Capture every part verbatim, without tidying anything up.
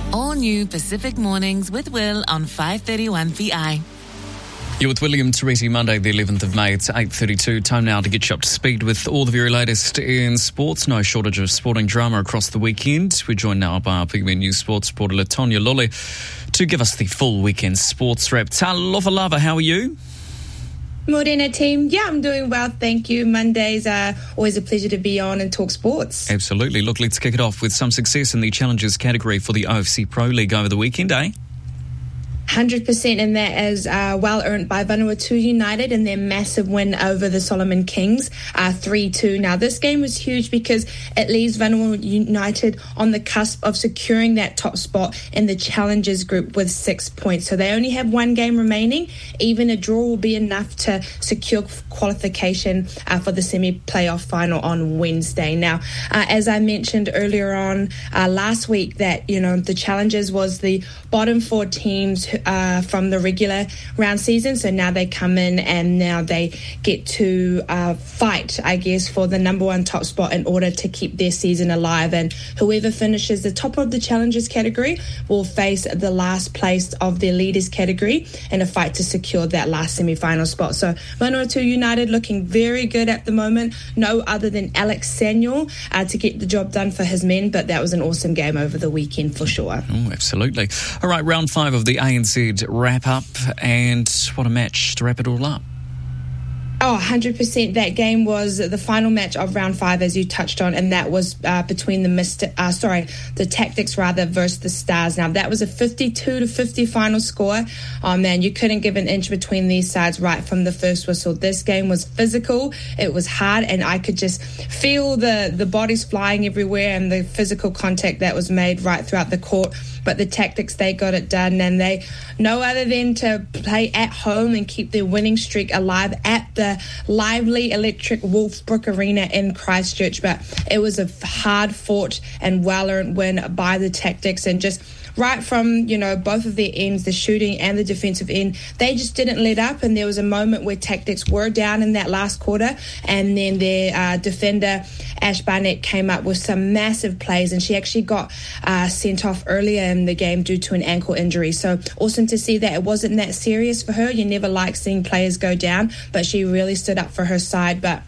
All new Pacific Mornings with Will on five thirty-one V I. You're with William Torretti, Monday the eleventh of May. It's eight thirty-two. Time now to get you up to speed with all the very latest in sports. No shortage of sporting drama across the weekend. We're joined now by our Big Men News sports reporter, Latonia Lolly, to give us the full weekend sports wrap. Talofa lava, how are you? Morena team. Yeah, I'm doing well, thank you. Mondays are always a pleasure to be on and talk sports. Absolutely. Look, let's kick it off with some success in the Challengers category for the O F C Pro League over the weekend, eh? one hundred percent, and that is uh, well earned by Vanuatu United in their massive win over the Solomon Kings, uh, three two. Now, this game was huge because it leaves Vanuatu United on the cusp of securing that top spot in the Challengers group with six points. So they only have one game remaining. Even a draw will be enough to secure qualification uh, for the semi-playoff final on Wednesday. Now, uh, as I mentioned earlier on uh, last week, that, you know, the Challengers was the bottom four teams who Uh, from the regular round season. So now they come in and now they get to uh, fight, I guess, for the number one top spot in order to keep their season alive. And whoever finishes the top of the Challengers category will face the last place of their Leaders category in a fight to secure that last semi-final spot. So Vanuatu United looking very good at the moment. No other than Alex Samuel uh, to get the job done for his men, but that was an awesome game over the weekend for sure. Oh, absolutely. All right, round five of the A N Z wrap up, and what a match to wrap it all up. Oh, one hundred percent. That game was the final match of round five, as you touched on, and that was uh, between the Myst- uh, sorry, the Tactics rather versus the Stars. Now, that was a fifty-two to fifty final score. Oh man, you couldn't give an inch between these sides right from the first whistle. This game was physical, it was hard, and I could just feel the the bodies flying everywhere and the physical contact that was made right throughout the court. But the Tactics, they got it done, and they no other than to play at home and keep their winning streak alive at the lively electric Wolfbrook Arena in Christchurch. But it was a hard fought and well earned win by the Tactics, and just right from, you know, both of their ends, the shooting and the defensive end, they just didn't let up. And there was a moment where Tactics were down in that last quarter, and then their uh, defender Ash Barnett came up with some massive plays, and she actually got uh, sent off earlier in the game due to an ankle injury. So awesome to see that it wasn't that serious for her. You never like seeing players go down, but she really stood up for her side. But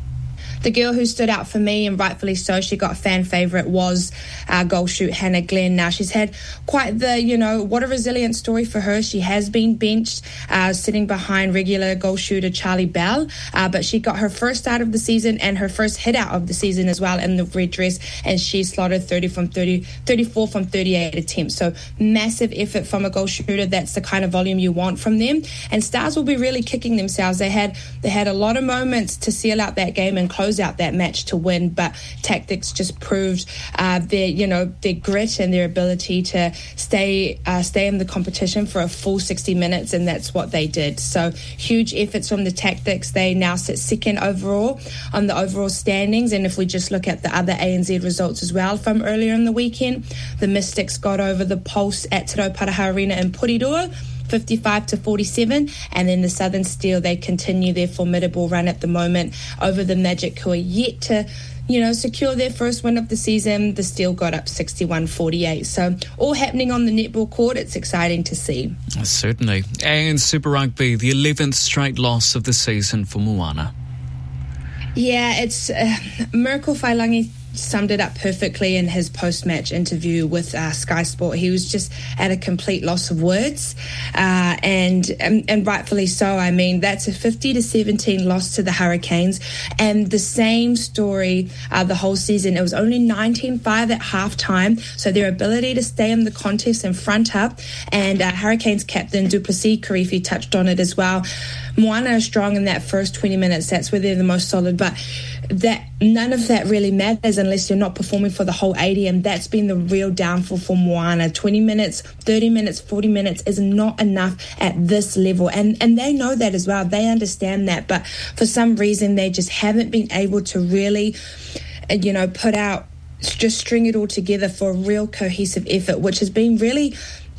the girl who stood out for me, and rightfully so, she got fan favourite, was uh, goal shoot Hannah Glenn. Now, she's had quite the, you know, what a resilient story for her. She has been benched, uh, sitting behind regular goal shooter Charlie Bell, uh, but she got her first start of the season and her first hit out of the season as well in the red dress, and she slotted thirty from thirty, thirty-four from thirty-eight attempts. So massive effort from a goal shooter. That's the kind of volume you want from them. And Stars will be really kicking themselves. They had they had a lot of moments to seal out that game and close out that match to win, but Tactics just proved uh, their, you know, their grit and their ability to stay uh, stay in the competition for a full sixty minutes, and that's what they did. So huge efforts from the Tactics. They now sit second overall on the overall standings, and if we just look at the other A N Z results as well from earlier in the weekend, the Mystics got over the Pulse at Te Rauparaha Arena in Porirua, fifty-five to forty-seven, and then the Southern Steel, they continue their formidable run at the moment over the Magic, who are yet to, you know, secure their first win of the season. The Steel got up sixty-one forty-eight. So all happening on the netball court. It's exciting to see. Certainly. And Super Rugby, the eleventh straight loss of the season for Moana. Yeah, it's uh, Miracle Whailangi summed it up perfectly in his post-match interview with uh, Sky Sport. He was just at a complete loss of words, uh, and, and and rightfully so. I mean, that's a fifty to seventeen loss to the Hurricanes, and the same story uh, the whole season. It was only nineteen five at halftime, so their ability to stay in the contest and front up, and uh, Hurricanes captain Duplessis Karifi touched on it as well. Moana are strong in that first twenty minutes. That's where they're the most solid, but that none of that really matters unless you're not performing for the whole eighty, and that's been the real downfall for Moana. twenty minutes, thirty minutes, forty minutes is not enough at this level, and and they know that as well. They understand that, but for some reason they just haven't been able to really, you know, put out, just string it all together for a real cohesive effort, which has been really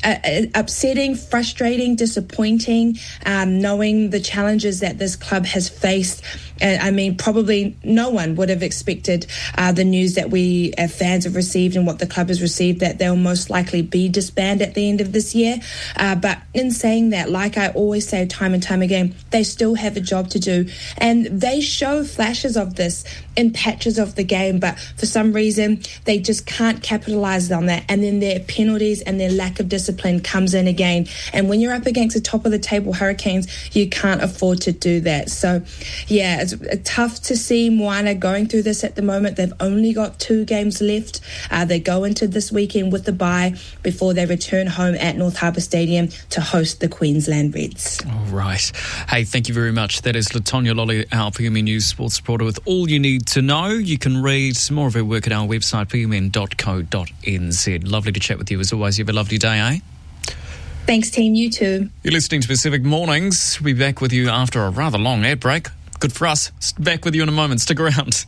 uh, upsetting, frustrating, disappointing, um, knowing the challenges that this club has faced. Uh, I mean, probably no one would have expected uh, the news that we as fans have received and what the club has received, that they'll most likely be disbanded at the end of this year. Uh, but in saying that, like I always say time and time again, they still have a job to do. And they show flashes of this in patches of the game, but for some reason, they just can't capitalize on that. And then their penalties and their lack of discipline comes in again. And when you're up against the top of the table Hurricanes, you can't afford to do that. So, yeah, it's tough to see Moana going through this at the moment. They've only got two games left. Uh, they go into this weekend with the bye before they return home at North Harbour Stadium to host the Queensland Reds. All right. Hey, thank you very much. That is Latonya Lolly, our P M N News sports reporter, with all you need to know. You can read more of her work at our website, p m n dot co dot n z. Lovely to chat with you as always. You have a lovely day, eh? Thanks, team. You too. You're listening to Pacific Mornings. We'll be back with you after a rather long ad break. Good for us. Back with you in a moment. Stick around.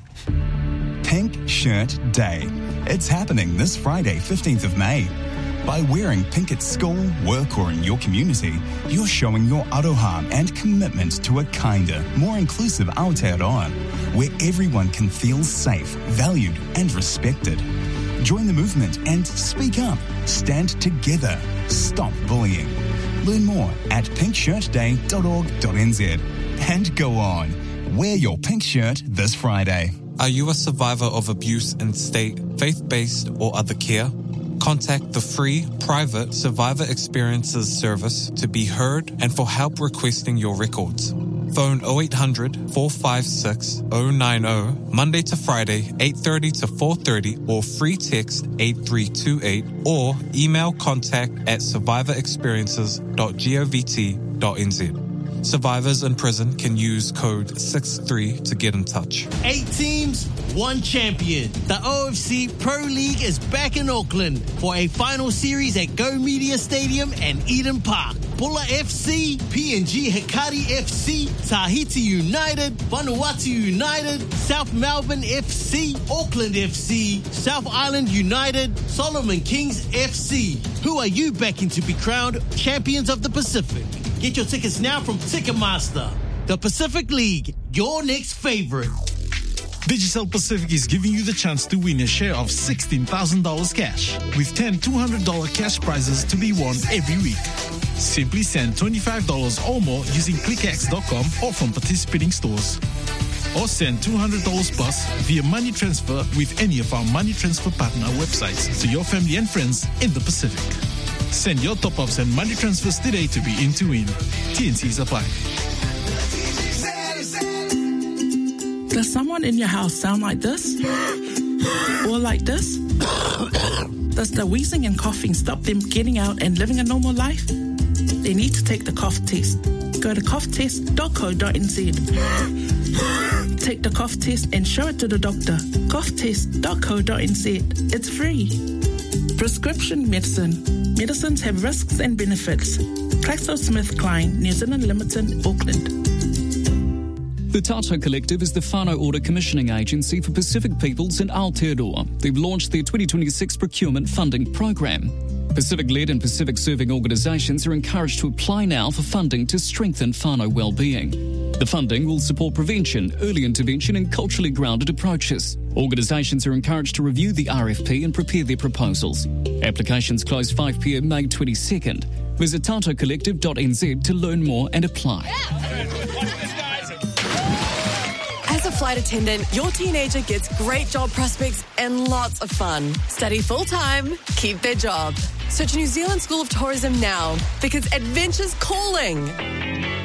Pink Shirt Day. It's happening this Friday, fifteenth of May. By wearing pink at school, work or in your community, you're showing your aroha and commitment to a kinder, more inclusive Aotearoa, where everyone can feel safe, valued and respected. Join the movement and speak up. Stand together. Stop bullying. Learn more at pink shirt day dot org dot n z. And go on. Wear your pink shirt this Friday. Are you a survivor of abuse in state, faith-based or other care? Contact the free, private Survivor Experiences service to be heard and for help requesting your records. Phone oh eight hundred, four five six, oh nine oh, Monday to Friday, eight thirty to four thirty, or free text eight three two eight, or email contact at survivor experiences dot govt dot n z. Survivors in prison can use code six three to get in touch. Eight teams, one champion. The O F C Pro League is back in Auckland for a final series at Go Media Stadium and Eden Park. Bulla F C, P N G Hikari F C, Tahiti United, Vanuatu United, South Melbourne F C, Auckland F C, South Island United, Solomon Kings F C. Who are you backing to be crowned champions of the Pacific? Get your tickets now from Ticketmaster. The Pacific League, your next favorite. Digicel Pacific is giving you the chance to win a share of sixteen thousand dollars cash, with ten two hundred dollars cash prizes to be won every week. Simply send twenty-five dollars or more using click x dot com or from participating stores. Or send two hundred dollars plus via money transfer with any of our money transfer partner websites to your family and friends in the Pacific. Send your top-ups and money transfers today to be in to win. T N Cs apply. Does someone in your house sound like this? Or like this? Does the wheezing and coughing stop them getting out and living a normal life? They need to take the cough test. Go to cough test dot co dot n z. Take the cough test and show it to the doctor. cough test dot co dot n z. It's free. Prescription medicine. Medicines have risks and benefits. GlaxoSmithKline, New Zealand Limited, Auckland. The Tato Collective is the whānau order commissioning agency for Pacific peoples in Aotearoa. They've launched their twenty twenty-six procurement funding program. Pacific-led and Pacific-serving organisations are encouraged to apply now for funding to strengthen whānau well-being. The funding will support prevention, early intervention and culturally grounded approaches. Organisations are encouraged to review the R F P and prepare their proposals. Applications close five p m May twenty-second. Visit tato collective dot n z to learn more and apply. As a flight attendant, your teenager gets great job prospects and lots of fun. Study full-time, keep their job. Search New Zealand School of Tourism now, because adventure's calling.